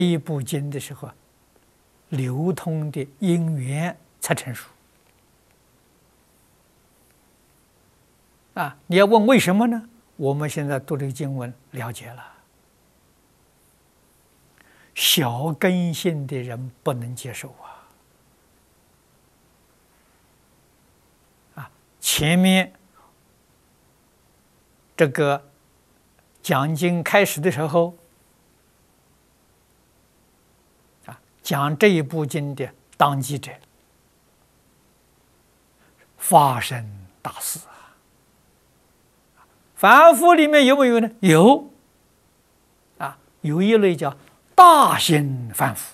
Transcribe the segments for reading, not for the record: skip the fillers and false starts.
一部经的时候，流通的因缘才成熟。你要问为什么呢？我们现在读这个经文了解了，小根性的人不能接受前面这个讲经开始的时候，讲这一部经的当机者发生大事凡夫里面有没有呢？有有一类叫大心凡夫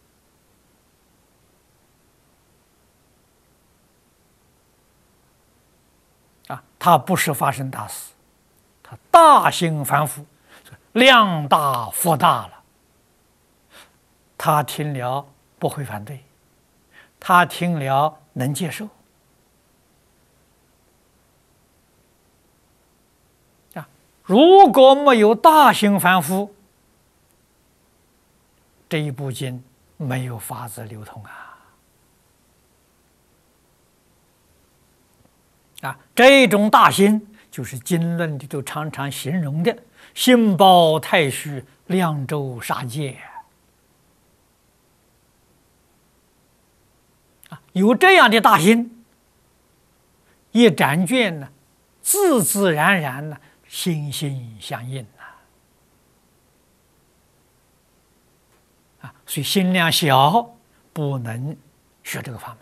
他不是发生大事，他大心凡夫，量大福大了。他听了不会反对，他听了能接受如果没有大心凡夫，这一部经没有法子流通这种大心就是经论里头常常形容的心包太虚，量周杀戒有这样的大心，一展卷呢，自自然然呢，心心相印所以心量小不能学这个法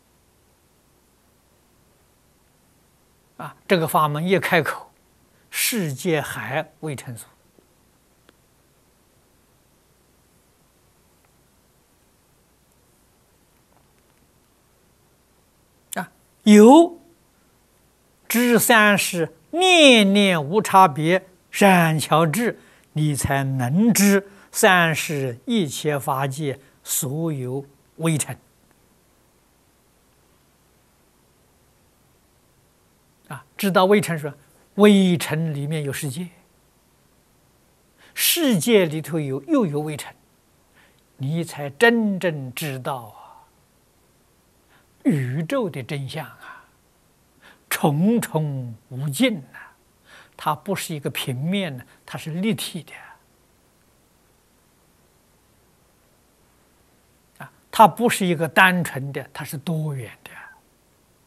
门这个法门一开口，世界还未成熟有知三世念念无差别善巧智，你才能知三世一切法界所有微尘知道微尘说微尘里面有世界，世界里头又有微尘，你才真正知道宇宙的真相重重无尽它不是一个平面的，它是立体的它不是一个单纯的，它是多元的